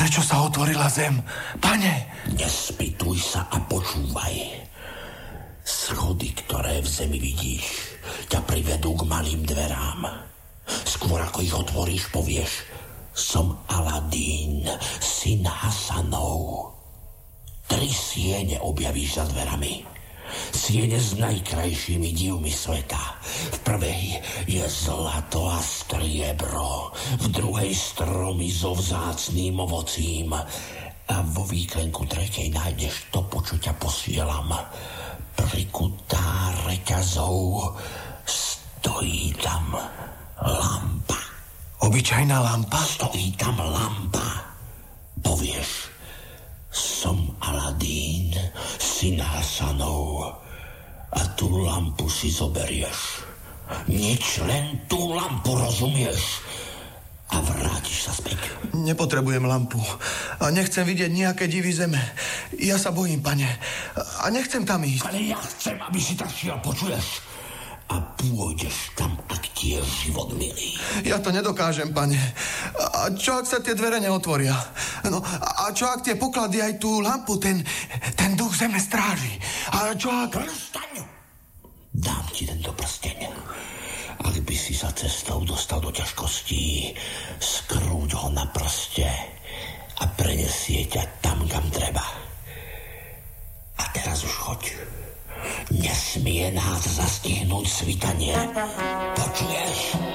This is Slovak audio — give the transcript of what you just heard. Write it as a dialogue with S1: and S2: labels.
S1: Prečo sa otvorila zem? Pane!
S2: Nespýtuj sa a počúvaj. Schody, ktoré v zemi vidíš, ťa privedú k malým dverám. Skôr ako ich otvoríš, povieš: som Aladín, syn Hasanov. 3 siene objavíš za dverami. Siene s najkrajšími divmi sveta. V prvej je zlato a striebro, v druhej stromy so vzácným ovocím a vo výklenku tretej nájdeš to, po čo ťa posielam. Prikutá reťazou stojí tam lampa.
S1: Obyčajná lampa?
S2: Stojí tam lampa. Povieš: som Aladín, syn Hasanov, a tú lampu si zoberieš. Nič, len tú lampu, rozumieš? A vrátiš sa späť.
S1: Nepotrebujem lampu a nechcem vidieť nejaké divy zeme. Ja sa bojím, pane, a nechcem tam ísť.
S2: Ale ja chcem, aby si tak šiel, počuješ? A pôjdeš tam, ak ti je život milý.
S1: Ja to nedokážem, pane. A čo, ak sa tie dvere neotvoria? No, a čo, ak tie poklady aj tú lampu, ten duch zeme stráži? A čo, ak...
S2: Prstaň! Dám ti tento prsteň. Ak by si sa cestou dostal do ťažkostí, skrúť ho na prste a prenesie ťa tam, kam treba. A teraz už choď. Nesmie nás zastihnúť svitanie. Počuješ?